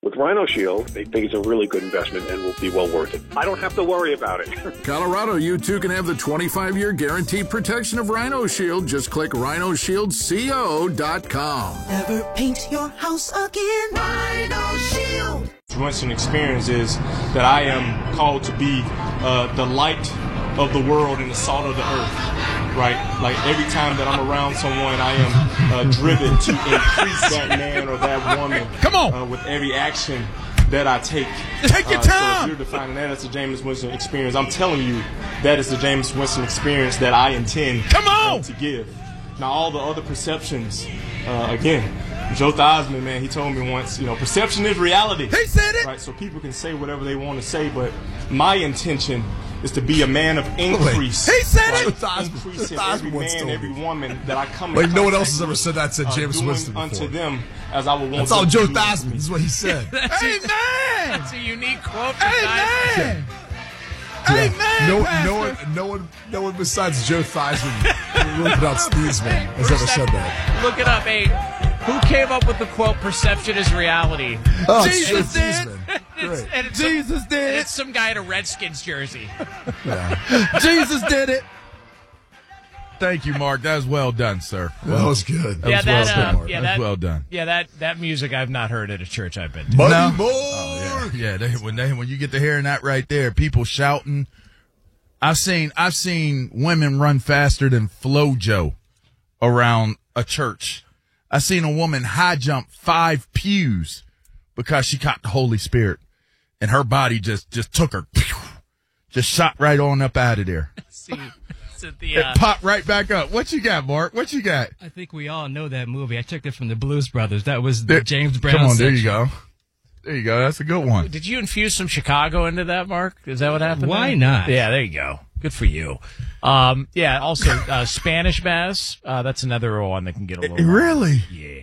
With Rhino Shield, they think it's a really good investment and will be well worth it. I don't have to worry about it. Colorado, you too can have the 25-year guaranteed protection of Rhino Shield. Just click rhinoshieldco.com. Never paint your house again. Rhino Shield. Winston experience is that I am called to be the light of the world and the salt of the earth, right? Like every time that I'm around someone, I am driven to increase that man or that woman. Come on. With every action that I take. Take your time. So if you're defining that as the Jameis Winston experience, I'm telling you that is the Jameis Winston experience that I intend to give. Now, all the other perceptions, again, Joe Theismann, man, he told me once, perception is reality. He said it. Right, so people can say whatever they want to say, but my intention is to be a man of increase. He said it. Increase in every man, every woman that I come in Like no one else contact has ever said that to Jameis doing Winston before. unto them as I would want That's all them Joe to do Theismann. to me. This is what he said. Amen. That's a unique quote from Theismann. Amen. No one besides Joe Theismann, really pronounced Theismann, has ever said that. Look it up. Hey, who came up with the quote, perception is reality? Oh, Jesus Joe did. Theismann. Great. And it's Jesus and did. it's some guy in a Redskins jersey. Yeah. Jesus did it. Thank you, Mark. That was well done, sir. That was good. Yeah, That was that, well done. That was well done. Yeah, that music I've not heard at a church I've been to. Buddy Moore. Oh, yeah. When you get to hearing that right there, people shouting. I've seen women run faster than FloJo around a church. I seen a woman high jump 5 pews because she caught the Holy Spirit, and her body just took her, just shot right on up out of there. See, It popped right back up. What you got, Mark? What you got? I think we all know that movie. I took it from the Blues Brothers. That was the James Brown. Come on, there section. you go. There you go. That's a good one. Did you infuse some Chicago into that, Mark? Is that what happened? Why there? not? Yeah, there you go. Good for you. Yeah, also Spanish Mass. That's another one that can get a little Really? Yeah.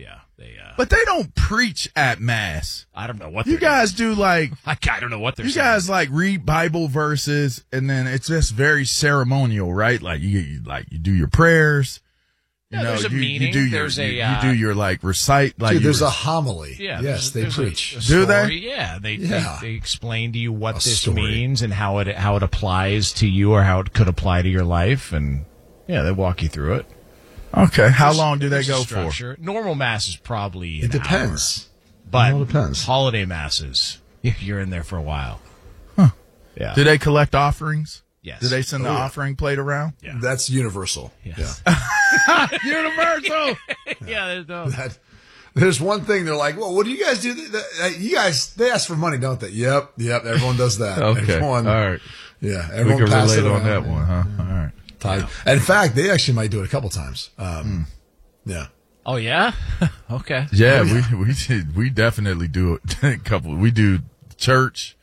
But they don't preach at Mass. I don't know what You guys do like I don't know what they're you saying. guys like read Bible verses, and then it's just very ceremonial, right? Like you do your prayers. Yeah, there's a meaning. You do your you do your like recite like Dude, there's a homily. Yeah, yes, they preach. A Do they? story. Yeah, they explain to you what A this story. means and how it applies to you or how it could apply to your life, and yeah, they walk you through it. Okay, how long do they There's a go for? structure. Normal mass is probably It depends. but It all depends. holiday masses, you're in there for a while. Huh. Yeah. Do they collect offerings? Yes. Do they send the offering plate around? Yeah. That's universal. Yes. Yeah. Universal. Yeah, there's no. There's one thing they're like, well, what do you guys do? You guys, they ask for money, don't they? Yep. Everyone does that. Okay. Everyone, All right. Yeah. We Everyone can passes relate it on around. that one, huh? All right. In fact, they actually might do it a couple times. Yeah. Oh yeah. Okay. Yeah, we definitely do it. A couple. We do church,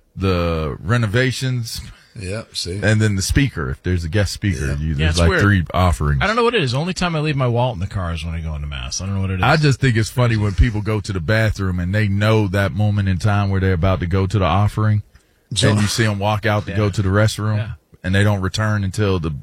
the renovations, Yeah. See. and then the speaker. If there's a guest speaker, there's it's like weird. 3 offerings. I don't know what it is. Only time I leave my wallet in the car is when I go into mass. I don't know what it is. I just think it's funny when people go to the bathroom and they know that moment in time where they're about to go to the offering, and you see them walk out to go to the restroom, and they don't return until the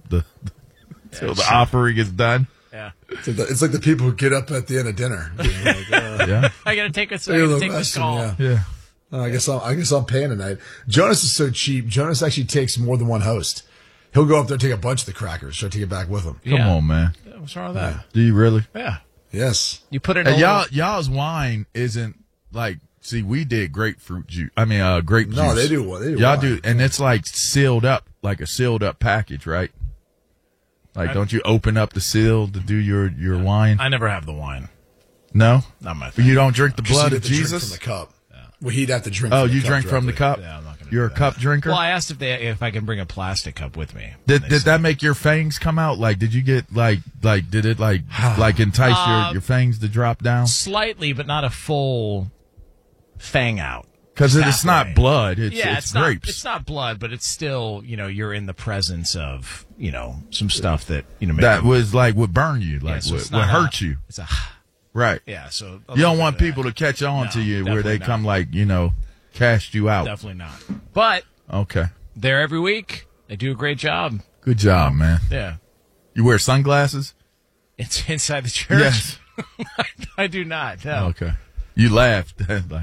offering is done. Yeah. It's like the people who get up at the end of dinner. Like, Yeah. I gotta take this restroom, call. yeah. I guess I'm paying tonight. Jonas is so cheap. Jonas actually takes more than one host. He'll go up there and take a bunch of the crackers, try to take it back with him. Come on, man. What's wrong with that? Do you really? Yeah. Yes. You put it in And y'all's wine isn't like. See, we did grapefruit juice. Grape juice. No, they do what they do. Y'all wine. do, and it's like sealed up, like a sealed up package, right? Like, don't you open up the seal to do your wine? I never have the wine. No, Not my thing. you don't drink the Because blood he'd of have to drink Jesus. from the cup. Well, he'd have to drink. Oh, from the you cup drink from the directly. cup. Yeah, I'm not gonna You're a do cup that. drinker. Well, I asked if I can bring a plastic cup with me. Did And they that said- make your fangs come out? Like, did you get like did it like entice your fangs to drop down? Slightly, but not a full fang out. Because it's not Halfway. blood. It's not, grapes. it's not blood, but it's still, you're in the presence of, some stuff that, that would burn you, like so would it's not hurt you. It's a, Right. yeah, so. You don't want people to catch on to you where they come cast you out. Definitely not. But Okay. they're every week. They do a great job. Good job, man. Yeah. You wear sunglasses? It's inside the church. Yes. I do not. No. Okay. You laughed. Like,